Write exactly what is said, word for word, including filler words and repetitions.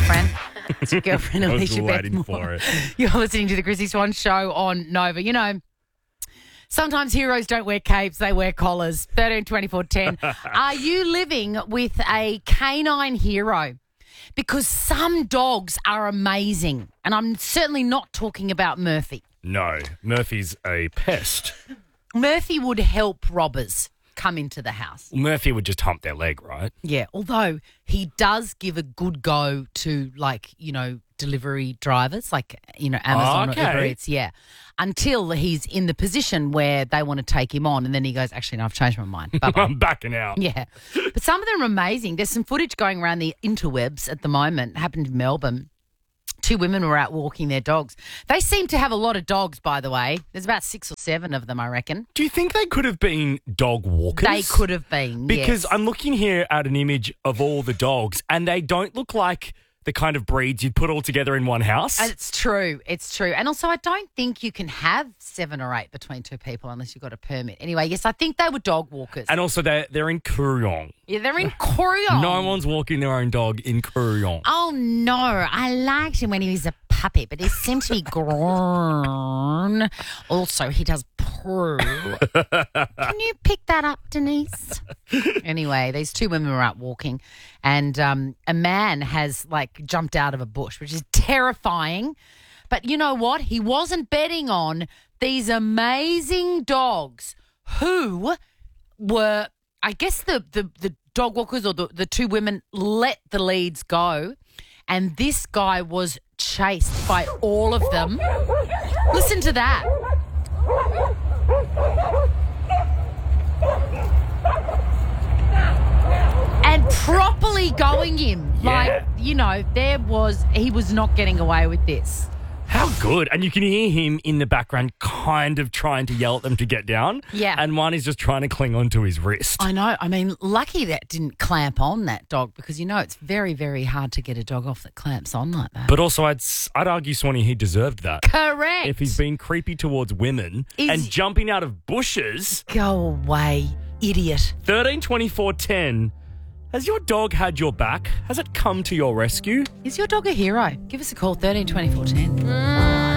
girlfriend. It's your girlfriend, I was Alicia waiting Beckmore. for it. You're listening to the Chrissy Swan Show on Nova. You know, sometimes heroes don't wear capes, they wear collars. thirteen twenty-four ten. Are you living with a canine hero? Because some dogs are amazing. And I'm certainly not talking about Murphy. No, Murphy's a pest. Murphy would help robbers come into the house. Murphy would just hump their leg, right? Yeah, although he does give a good go to, like, you know, delivery drivers, like, you know, Amazon okay. or Uber Eats, yeah, until he's in the position where they want to take him on, and then he goes, actually, no, I've changed my mind. Bye-bye. I'm backing out. Yeah. But some of them are amazing. There's some footage going around the interwebs at the moment. It happened in Melbourne. Two women were out walking their dogs. They seem to have a lot of dogs, by the way. There's about six or seven of them, I reckon. Do you think they could have been dog walkers? They could have been, Because yes. I'm looking here at an image of all the dogs, and they don't look like the kind of breeds you'd put all together in one house. It's true. It's true. And also, I don't think you can have seven or eight between two people unless you've got a permit. Anyway, yes, I think they were dog walkers. And also, they're, they're in Kooryong. Yeah, they're in Kooryong. No one's walking their own dog in Kooryong. Oh, no. I liked him when he was a puppy, but he seemed to be grown. Also, he does poo. Can you pick that up, Denise? Anyway, these two women were out walking, and um, a man has, like, jumped out of a bush, which is terrifying. But you know what? He wasn't betting on these amazing dogs who were, I guess the, the, the dog walkers or the, the two women let the leads go, and this guy was chased by all of them. Listen to that. And properly going him. Yeah. Like, you know, there was, he was not getting away with this. How good. And you can hear him in the background kind of trying to yell at them to get down. Yeah. And one is just trying to cling onto his wrist. I know. I mean, lucky that didn't clamp on that dog, because, you know, it's very, very hard to get a dog off that clamps on like that. But also, I'd I'd argue, Swanee, he deserved that. Correct. If he's been creepy towards women Is- and jumping out of bushes. Go away, idiot. thirteen twenty-four ten. Has your dog had your back? Has it come to your rescue? Is your dog a hero? Give us a call, thirteen twenty-four ten.